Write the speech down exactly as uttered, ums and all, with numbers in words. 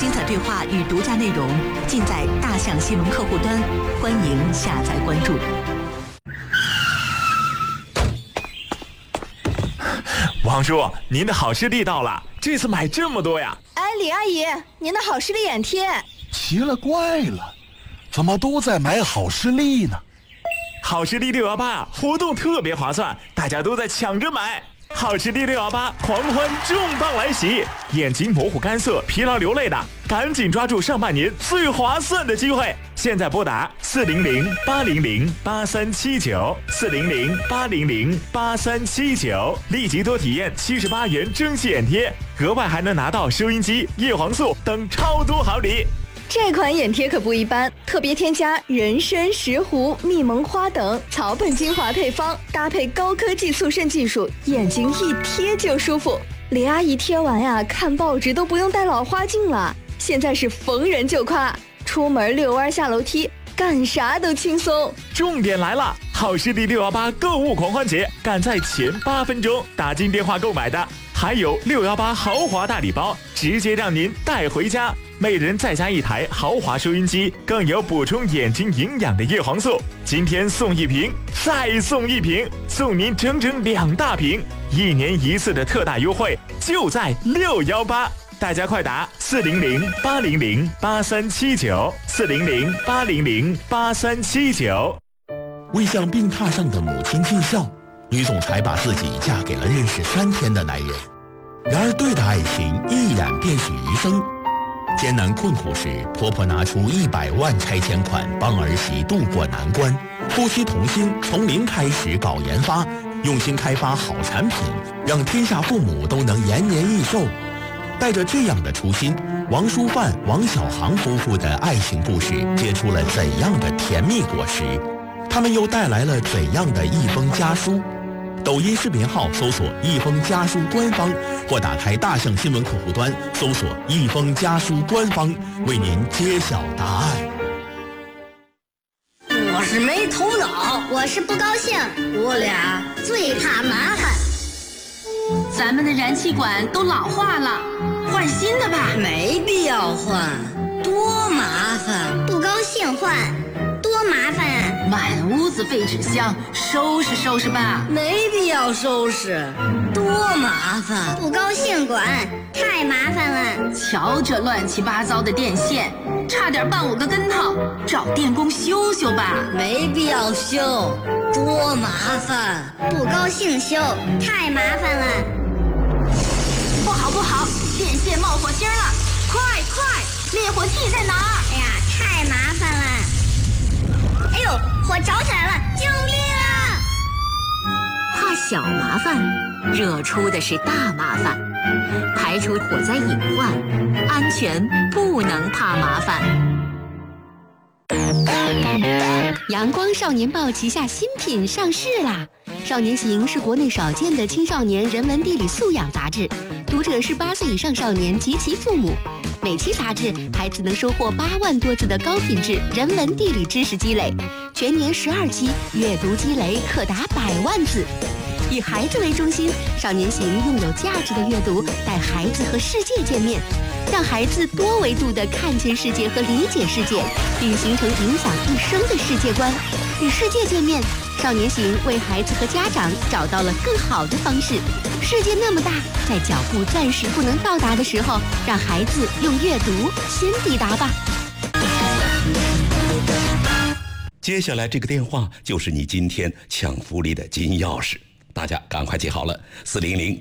精彩对话与独家内容尽在大象新闻客户端，欢迎下载关注。 王叔，您的好视力到了，这次买这么多呀？ 哎，李阿姨，您的好视力眼贴。 奇了怪了，怎么都在买好视力呢？ 好视力六一八活动特别划算，大家都在抢着买。好视力六一八狂欢重磅来袭，眼睛模糊干涩、疲劳流泪的，赶紧抓住上半年最划算的机会！现在拨打四零零八零零八三七九四零零八零零八三七九，立即多体验七十八元蒸汽眼贴，额外还能拿到收音机、叶黄素等超多好礼。 这款眼贴可不一般，特别添加人参、石斛、蜜蒙花等草本精华配方，搭配高科技速渗技术，眼睛一贴就舒服。林阿姨贴完呀，看报纸都不用戴老花镜了。现在是逢人就夸，出门遛弯下楼梯，干啥都轻松。 重点来了，好视力六一八购物狂欢节，赶在前八分钟打进电话购买的，还有六一八豪华大礼包，直接让您带回家。每人再加一台豪华收音机，更有补充眼睛营养的叶黄素。今天送一瓶，再送一瓶，送您整整两大瓶，一年一次的特大优惠就在六一八。大家快打四零零八零零八三七九四零零八零零八三七九。 为向病榻上的母亲尽孝，女总裁把自己嫁给了认识三天的男人。然而对的爱情一眼便是余生。艰难困苦时，婆婆拿出一百万拆迁款帮儿媳渡过难关，夫妻同心从零开始搞研发，用心开发好产品，让天下父母都能延年益寿。带着这样的初心，王淑范、王小航夫妇的爱情故事结出了怎样的甜蜜果实？他们又带来了怎样的一封家书？抖音视频号搜索一封家书官方，或打开大象新闻客户端搜索一封家书官方，为您揭晓答案。 我是没头脑， 我是不高兴， 我俩最怕麻烦。 咱们的燃气管都老化了，换新的吧。 没必要换，多麻烦。 不高兴换，多麻烦啊！ 满屋子废纸箱，收拾收拾吧。 没必要收拾，多麻烦。 不高兴管，太麻烦了。 瞧这乱七八糟的电线，差点绊我个跟头，找电工修修吧。 没必要修，多麻烦。 不高兴修，太麻烦了。 不好不好，电线冒火星了，快快，灭火器在哪儿？ 哎呀，太麻烦了。哎呦，火着起来了，救命啊！ 怕小麻烦，惹出的是大麻烦。排除火灾隐患，安全不能怕麻烦。阳光少年报旗下新品上市啦！少年行是国内少见的青少年人文地理素养杂志，读者是八岁以上少年及其父母。每期杂志，孩子能收获八万多字的高品质人文地理知识积累，全年十二期，阅读积累可达百万字。以孩子为中心，少年行用有价值的阅读带孩子和世界见面，让孩子多维度地看见世界和理解世界，并形成影响一生的世界观。与世界见面，少年行为孩子和家长找到了更好的方式。世界那么大，在脚步暂时不能到达的时候，让孩子用阅读先抵达吧。 接下来这个电话就是你今天抢福利的金钥匙，大家赶快记好了，四零零